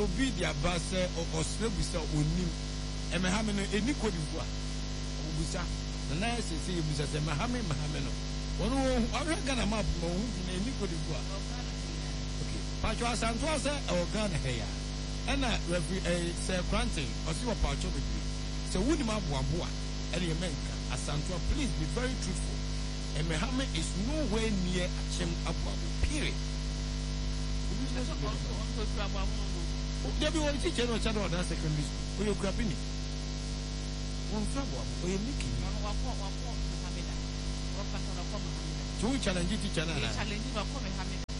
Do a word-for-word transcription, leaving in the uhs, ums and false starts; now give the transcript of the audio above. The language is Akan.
Obi dia base or slebusa onim. And Mahamino, any code of what? Obusa. The nice say Busa, Mahamed Mahameno. One who I'm gonna map more in any code of what. Okay. Pacho Santosa or Ghana hair. And I say granting or see what Pacho with me. So wouldn't map one boy. And you make a Santua, please be very truthful. And Mohammed is nowhere near Hashem Abba, period. There be one teacher or child or secondary school. Or you're grabbing it. One flower, or you're making two challenge teacher.